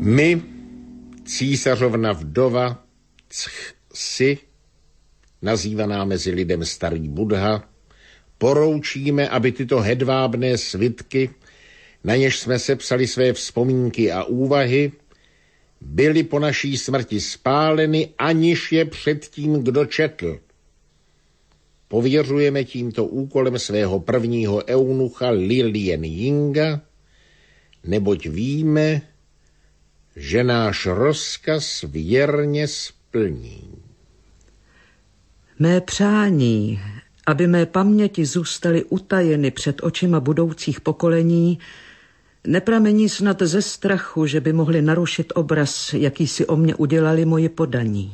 My, císařovna vdova Si, nazývaná mezi lidem starý Buddha, poroučíme, aby tyto hedvábné svitky, na něž jsme sepsali své vzpomínky a úvahy, byly po naší smrti spáleny, aniž je předtím kdo četl. Pověřujeme tímto úkolem svého prvního eunucha Lilien Yinga, neboť víme, že náš rozkaz věrně splní. Mé přání, aby mé paměti zůstaly utajeny před očima budoucích pokolení, nepramení snad ze strachu, že by mohli narušit obraz, jaký si o mě udělali moji podaní.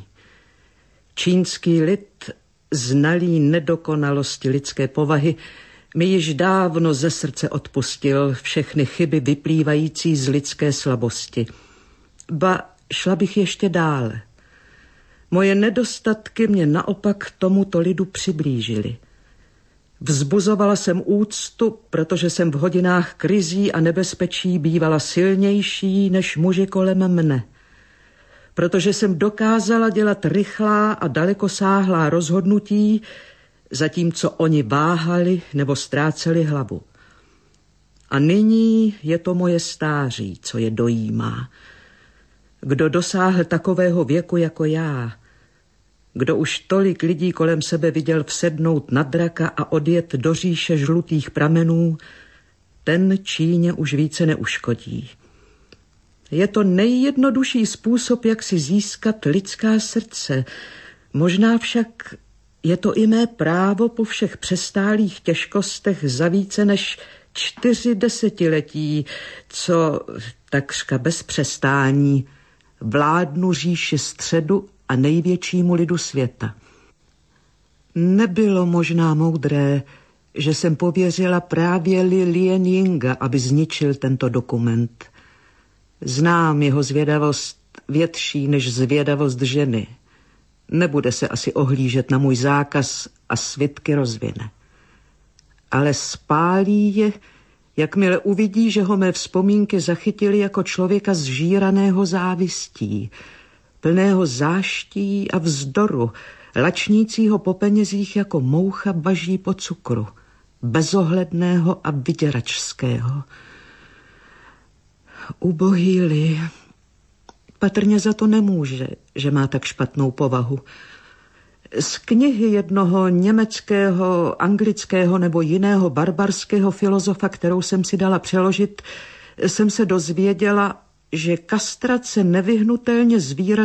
Čínský lid, znalý nedokonalosti lidské povahy, mi již dávno ze srdce odpustil všechny chyby vyplývající z lidské slabosti. Ba, šla bych ještě dále. Moje nedostatky mě naopak tomuto lidu přiblížily. Vzbuzovala jsem úctu, protože jsem v hodinách krizí a nebezpečí bývala silnější než muži kolem mne. Protože jsem dokázala dělat rychlá a dalekosáhlá rozhodnutí, zatímco oni váhali nebo ztráceli hlavu. A nyní je to moje stáří, co je dojímá. Kdo dosáhl takového věku jako já, kdo už tolik lidí kolem sebe viděl vsednout na draka a odjet do říše žlutých pramenů, ten Číně už více neuškodí. Je to nejjednodušší způsob, jak si získat lidská srdce. Možná však je to i mé právo po všech přestálých těžkostech za více než 4 desetiletí, co takřka bez přestání vládnu říši středu a největšímu lidu světa. Nebylo možná moudré, že jsem pověřila právě Lilien Yinga, aby zničil tento dokument. Znám jeho zvědavost větší než zvědavost ženy. Nebude se asi ohlížet na můj zákaz a svitky rozvine. Ale spálí je, jakmile uvidí, že ho mé vzpomínky zachytili jako člověka zžíraného závistí, plného záští a vzdoru, lačnícího po penězích jako moucha baží po cukru, bezohledného a vyděračského. Ubohý Li, patrně za to nemůže, že má tak špatnou povahu. Z knihy jednoho německého, anglického nebo jiného barbarského filozofa, kterou jsem si dala přeložit, jsem se dozvěděla, že kastrace nevyhnutelně zvýrazňuje